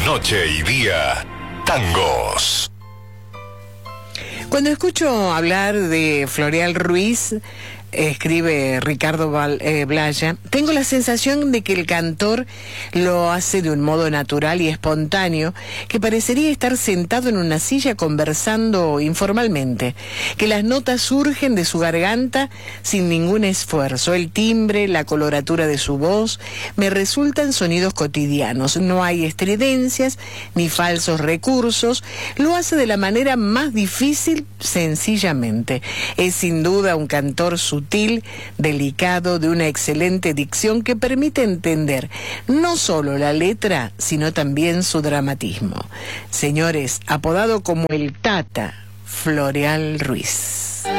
Noche y día, tangos. Cuando escucho hablar de Floreal Ruiz, escribe Ricardo Blaya, tengo la sensación de que el cantor lo hace de un modo natural y espontáneo, que parecería estar sentado en una silla conversando informalmente, que las notas surgen de su garganta sin ningún esfuerzo. El timbre, la coloratura de su voz me resultan sonidos cotidianos, no hay estridencias ni falsos recursos, lo hace de la manera más difícil, sencillamente. Es sin duda un cantor sutil, delicado, de una excelente dicción que permite entender no solo la letra, sino también su dramatismo. Señores, apodado como el Tata, Floreal Ruiz.